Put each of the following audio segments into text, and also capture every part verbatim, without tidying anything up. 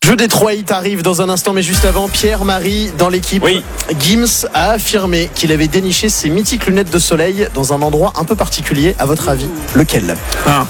Jeu des trois hits arrive dans un instant, mais juste avant, Pierre-Marie, dans l'équipe, oui. Gims a affirmé qu'il avait déniché ses mythiques lunettes de soleil dans un endroit un peu particulier. À votre avis, lequel? Ah.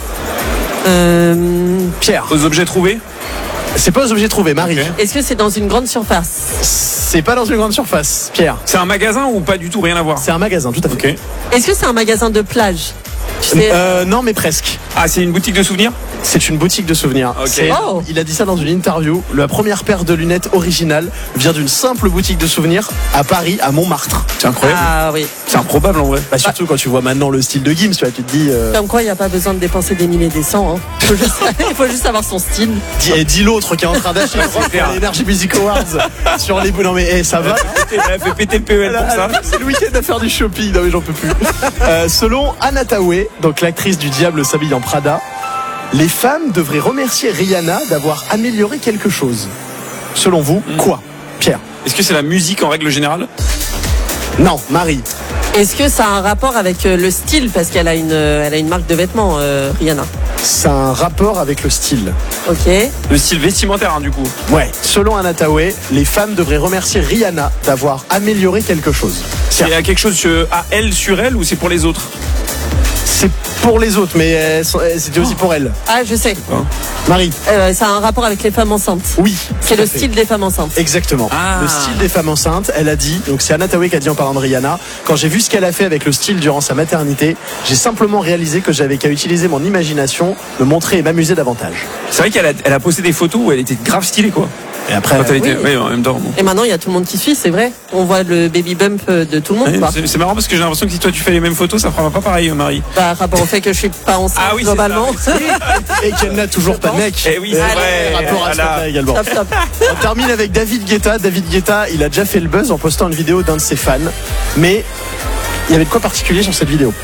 Euh... Pierre. Aux objets trouvés? C'est pas aux objets trouvés, Marie. Okay. Est-ce que c'est dans une grande surface? C'est pas dans une grande surface, Pierre. C'est un magasin ou pas du tout, rien à voir? C'est un magasin, tout à fait. Okay. Est-ce que c'est un magasin de plage? euh, Non, mais presque. Ah, c'est une boutique de souvenirs? C'est une boutique de souvenirs. Okay. Oh. Il a dit ça dans une interview. La première paire de lunettes originales vient d'une simple boutique de souvenirs à Paris, à Montmartre. C'est incroyable. Ah oui. C'est improbable en vrai. Bah, surtout quand tu vois maintenant le style de Gims, tu vois, tu te dis. Euh... Comme quoi, il n'y a pas besoin de dépenser des milliers et des cents. Hein. Il faut juste, il faut juste avoir son style. Dis, et dis l'autre qui est en train d'acheter l'Energy Music Awards sur les. Non mais eh, ça va. Elle a fait péter le P E L pour ça. C'est le week-end à faire du shopping. Non mais j'en peux plus. Euh, selon Anna Tawai, donc l'actrice du Diable s'habille en Prada, les femmes devraient remercier Rihanna d'avoir amélioré quelque chose. Selon vous, mmh. quoi, Pierre? Est-ce que c'est la musique en règle générale? Non, Marie. Est-ce que ça a un rapport avec le style? Parce qu'elle a une, elle a une marque de vêtements, euh, Rihanna. Ça a un rapport avec le style. Ok. Le style vestimentaire, hein, du coup. Ouais. Selon Anna Tawai, les femmes devraient remercier Rihanna d'avoir amélioré quelque chose. C'est à quelque chose à elle sur elle ou c'est pour les autres? C'est pour les autres, mais c'était aussi pour elle. Ah, je sais. Hein? Marie. Euh, ça a un rapport avec les femmes enceintes. Oui. C'est le style des femmes enceintes. Exactement. Ah. Le style des femmes enceintes, elle a dit, donc c'est Anna Tawai qui a dit en parlant de Rihanna, quand j'ai vu ce qu'elle a fait avec le style durant sa maternité, j'ai simplement réalisé que j'avais qu'à utiliser mon imagination, me montrer et m'amuser davantage. C'est vrai qu'elle a, elle a posté des photos où elle était grave stylée, quoi. Et après, quand elle était, oui. oui, en même temps. Bon. Et maintenant, il y a tout le monde qui suit, c'est vrai. On voit le baby bump de tout le monde. Ouais, c'est, c'est marrant parce que j'ai l'impression que si toi tu fais les mêmes photos, ça fera pas pareil, Marie. Bah, rapport au fait que je suis pas enceinte ah, oui, globalement. Et qu'elle n'a toujours pas de mec. Et oui, c'est vrai. Rapport à voilà. ça également. Top, top. On termine avec David Guetta. David Guetta, il a déjà fait le buzz en postant une vidéo d'un de ses fans. Mais il y avait de quoi particulier sur cette vidéo?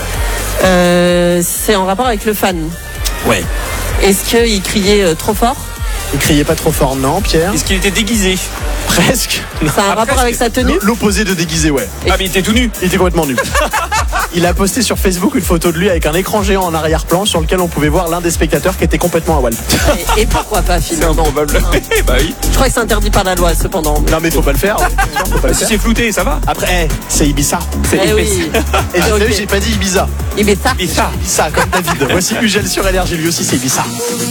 Euh, c'est en rapport avec le fan. Ouais. Est-ce qu'il criait euh, trop fort? Il criait pas trop fort, non, Pierre? Est-ce qu'il était déguisé? Presque. Ça a un ah, rapport presque. avec sa tenue? L'opposé de déguisé, ouais. Ah, mais il était tout nu. Il était complètement nu. Il a posté sur Facebook une photo de lui avec un écran géant en arrière-plan sur lequel on pouvait voir l'un des spectateurs qui était complètement à Wall. Et, et pourquoi pas, C'est finalement? improbable. bah oui. Je crois que c'est interdit par la loi, cependant. Non, mais faut pas le faire. Ouais. Faut pas le Si faire. c'est flouté, ça va. Après, eh, c'est Ibiza. C'est Eh oui. Et j'ai Ok. j'ai pas dit Ibiza. Il met ça. Et ça. Ibiza, comme David. Voici Ugel sur L R G, lui aussi c'est Ibiza.